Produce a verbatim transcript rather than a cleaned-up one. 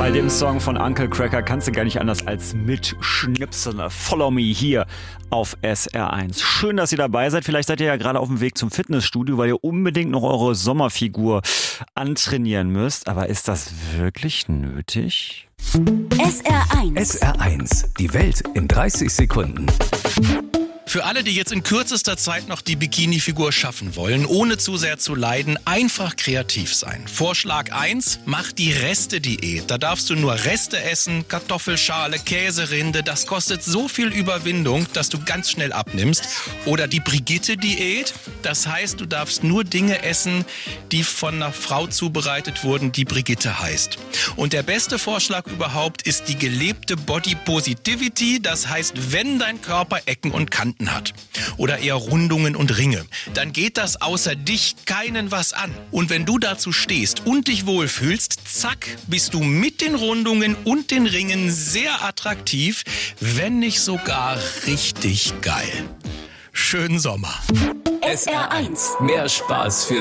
Bei dem Song von Uncle Cracker kannst du gar nicht anders als mitschnipseln. Follow me hier auf S R eins. Schön, dass ihr dabei seid. Vielleicht seid ihr ja gerade auf dem Weg zum Fitnessstudio, weil ihr unbedingt noch eure Sommerfigur antrainieren müsst. Aber ist das wirklich nötig? S R eins. S R eins. Die Welt in dreißig Sekunden. Für alle, die jetzt in kürzester Zeit noch die Bikini-Figur schaffen wollen, ohne zu sehr zu leiden, einfach kreativ sein. Vorschlag eins, mach die Reste-Diät. Da darfst du nur Reste essen, Kartoffelschale, Käserinde. Das kostet so viel Überwindung, dass du ganz schnell abnimmst. Oder die Brigitte-Diät. Das heißt, du darfst nur Dinge essen, die von einer Frau zubereitet wurden, die Brigitte heißt. Und der beste Vorschlag überhaupt ist die gelebte Body Positivity. Das heißt, wenn dein Körper Ecken und Kanten hat oder eher Rundungen und Ringe, dann geht das außer dich keinen was an. Und wenn du dazu stehst und dich wohlfühlst, zack, bist du mit den Rundungen und den Ringen sehr attraktiv, wenn nicht sogar richtig geil. Schönen Sommer. S R eins. Mehr Spaß für